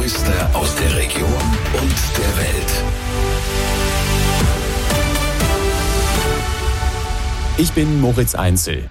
Neueste aus der Region und der Welt. Ich bin Moritz Einzel.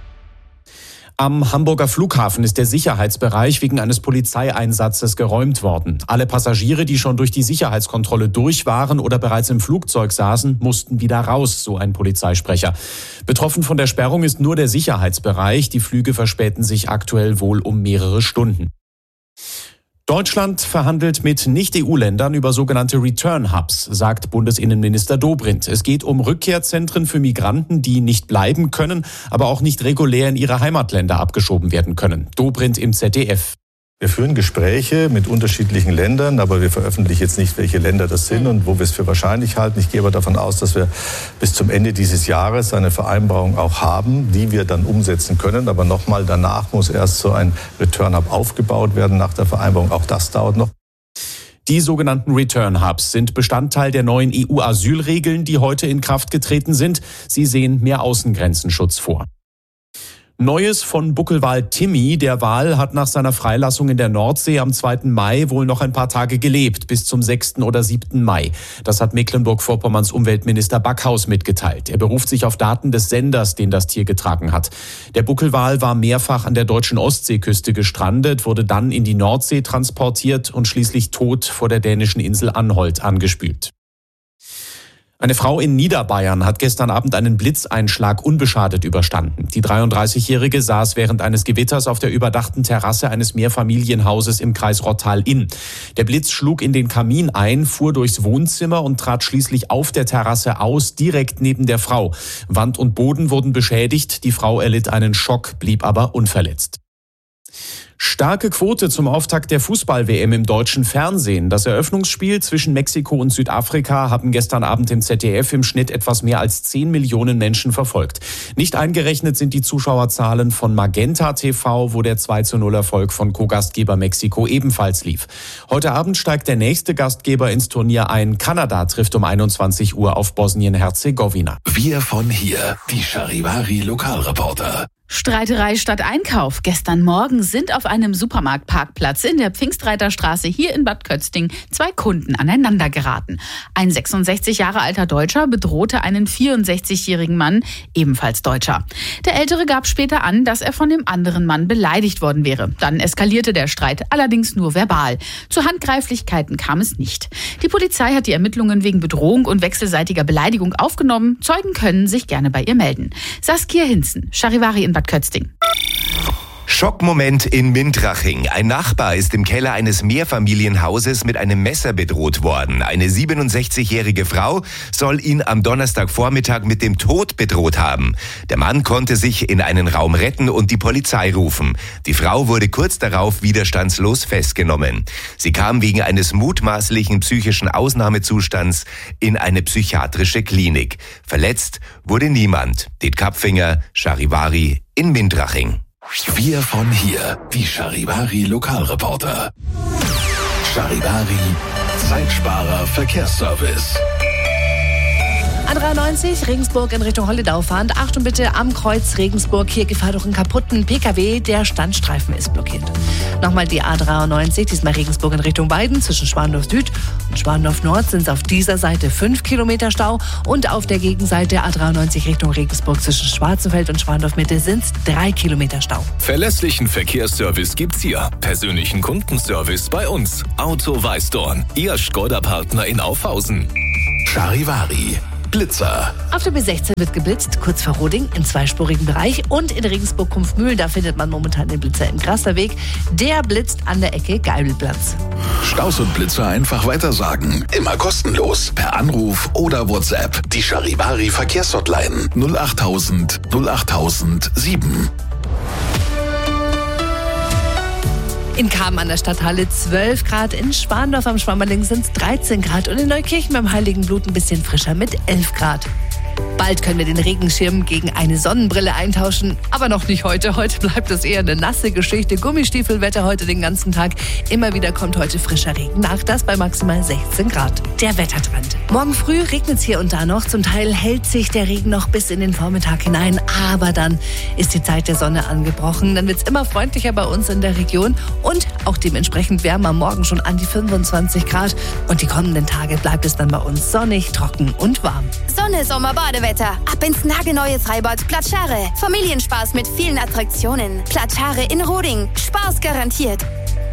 Am Hamburger Flughafen ist der Sicherheitsbereich wegen eines Polizeieinsatzes geräumt worden. Alle Passagiere, die schon durch die Sicherheitskontrolle durch waren oder bereits im Flugzeug saßen, mussten wieder raus, so ein Polizeisprecher. Betroffen von der Sperrung ist nur der Sicherheitsbereich. Die Flüge verspäten sich aktuell wohl um mehrere Stunden. Deutschland verhandelt mit Nicht-EU-Ländern über sogenannte Return-Hubs, sagt Bundesinnenminister Dobrindt. Es geht um Rückkehrzentren für Migranten, die nicht bleiben können, aber auch nicht regulär in ihre Heimatländer abgeschoben werden können. Dobrindt im ZDF. Wir führen Gespräche mit unterschiedlichen Ländern, aber wir veröffentlichen jetzt nicht, welche Länder das sind und wo wir es für wahrscheinlich halten. Ich gehe aber davon aus, dass wir bis zum Ende dieses Jahres eine Vereinbarung auch haben, die wir dann umsetzen können. Aber nochmal, danach muss erst so ein Return-Hub aufgebaut werden nach der Vereinbarung. Auch das dauert noch. Die sogenannten Return-Hubs sind Bestandteil der neuen EU-Asylregeln, die heute in Kraft getreten sind. Sie sehen mehr Außengrenzenschutz vor. Neues von Buckelwal Timmy. Der Wal hat nach seiner Freilassung in der Nordsee am 2. Mai wohl noch ein paar Tage gelebt, bis zum 6. oder 7. Mai. Das hat Mecklenburg-Vorpommerns Umweltminister Backhaus mitgeteilt. Er beruft sich auf Daten des Senders, den das Tier getragen hat. Der Buckelwal war mehrfach an der deutschen Ostseeküste gestrandet, wurde dann in die Nordsee transportiert und schließlich tot vor der dänischen Insel Anholt angespült. Eine Frau in Niederbayern hat gestern Abend einen Blitzeinschlag unbeschadet überstanden. Die 33-Jährige saß während eines Gewitters auf der überdachten Terrasse eines Mehrfamilienhauses im Kreis Rottal-Inn. Der Blitz schlug in den Kamin ein, fuhr durchs Wohnzimmer und trat schließlich auf der Terrasse aus, direkt neben der Frau. Wand und Boden wurden beschädigt, die Frau erlitt einen Schock, blieb aber unverletzt. Starke Quote zum Auftakt der Fußball-WM im deutschen Fernsehen. Das Eröffnungsspiel zwischen Mexiko und Südafrika haben gestern Abend im ZDF im Schnitt etwas mehr als 10 Millionen Menschen verfolgt. Nicht eingerechnet sind die Zuschauerzahlen von Magenta TV, wo der 2:0-Erfolg von Co-Gastgeber Mexiko ebenfalls lief. Heute Abend steigt der nächste Gastgeber ins Turnier ein. Kanada trifft um 21 Uhr auf Bosnien-Herzegowina. Wir von hier, die Charivari-Lokalreporter. Streiterei statt Einkauf. Gestern Morgen sind auf einem Supermarktparkplatz in der Pfingstreiterstraße hier in Bad Kötzting 2 Kunden aneinander geraten. Ein 66 Jahre alter Deutscher bedrohte einen 64-jährigen Mann, ebenfalls Deutscher. Der Ältere gab später an, dass er von dem anderen Mann beleidigt worden wäre. Dann eskalierte der Streit, allerdings nur verbal. Zu Handgreiflichkeiten kam es nicht. Die Polizei hat die Ermittlungen wegen Bedrohung und wechselseitiger Beleidigung aufgenommen. Zeugen können sich gerne bei ihr melden. Saskia Hinzen, Charivari in Bad Kötzting. Schockmoment in Mintraching. Ein Nachbar ist im Keller eines Mehrfamilienhauses mit einem Messer bedroht worden. Eine 67-jährige Frau soll ihn am Donnerstagvormittag mit dem Tod bedroht haben. Der Mann konnte sich in einen Raum retten und die Polizei rufen. Die Frau wurde kurz darauf widerstandslos festgenommen. Sie kam wegen eines mutmaßlichen psychischen Ausnahmezustands in eine psychiatrische Klinik. Verletzt wurde niemand. Det Kapfinger, Charivari in Mintraching. Wir von hier, die Charivari-Lokalreporter. Charivari, Zeitsparer Verkehrsservice. A93 Regensburg in Richtung Holledau fahrend. Achtung bitte am Kreuz Regensburg. Hier Gefahr durch einen kaputten PKW. Der Standstreifen ist blockiert. Nochmal die A93, diesmal Regensburg in Richtung Weiden. Zwischen Schwandorf Süd und Schwandorf Nord sind es auf dieser Seite 5 Kilometer Stau. Und auf der Gegenseite A93 Richtung Regensburg zwischen Schwarzenfeld und Schwandorf Mitte sind es 3 Kilometer Stau. Verlässlichen Verkehrsservice gibt's hier. Persönlichen Kundenservice bei uns. Auto Weißdorn, Ihr Skoda-Partner in Aufhausen. Charivari. Blitzer. Auf der B16 wird geblitzt, kurz vor Roding, im zweispurigen Bereich. Und in Regensburg-Kumpfmühlen, da findet man momentan den Blitzer im Grasserweg. Der blitzt an der Ecke Geibelplatz. Staus und Blitzer einfach weitersagen. Immer kostenlos. Per Anruf oder WhatsApp. Die Charivari Verkehrshotline 08000 08007. In Kamen an der Stadthalle 12 Grad, in Schwandorf am Schwammerling sind es 13 Grad und in Neukirchen beim Heiligen Blut ein bisschen frischer mit 11 Grad. Bald können wir den Regenschirm gegen eine Sonnenbrille eintauschen, aber noch nicht heute. Heute bleibt es eher eine nasse Geschichte. Gummistiefelwetter heute den ganzen Tag. Immer wieder kommt heute frischer Regen nach, das bei maximal 16 Grad. Der Wettertrend. Morgen früh regnet es hier und da noch. Zum Teil hält sich der Regen noch bis in den Vormittag hinein, aber dann ist die Zeit der Sonne angebrochen. Dann wird es immer freundlicher bei uns in der Region und auch dementsprechend wärmer. Morgen schon an die 25 Grad. Und die kommenden Tage bleibt es dann bei uns sonnig, trocken und warm. Sonne, Sommer, Badewetter. Ab ins nagelneue Freibad Platschare. Familienspaß mit vielen Attraktionen. Platschare in Roding. Spaß garantiert.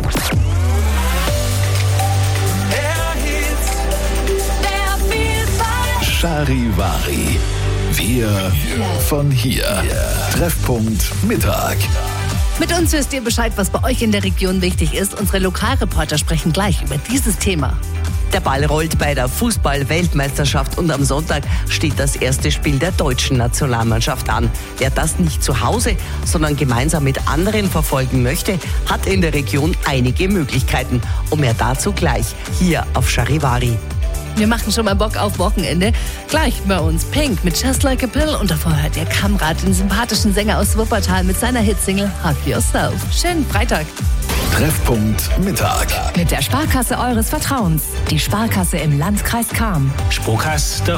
Charivari. Wir von hier. Treffpunkt Mittag. Mit uns wisst ihr Bescheid, was bei euch in der Region wichtig ist. Unsere Lokalreporter sprechen gleich über dieses Thema. Der Ball rollt bei der Fußball-Weltmeisterschaft und am Sonntag steht das erste Spiel der deutschen Nationalmannschaft an. Wer das nicht zu Hause, sondern gemeinsam mit anderen verfolgen möchte, hat in der Region einige Möglichkeiten. Und mehr dazu gleich hier auf Charivari. Wir machen schon mal Bock auf Wochenende. Gleich bei uns Pink mit Just Like a Pill. Und davor hört ihr Kamrat, den sympathischen Sänger aus Wuppertal mit seiner Hitsingle Hug Yourself. Schönen Freitag. Treffpunkt Mittag. Mit der Sparkasse eures Vertrauens. Die Sparkasse im Landkreis Cham. Sparkasse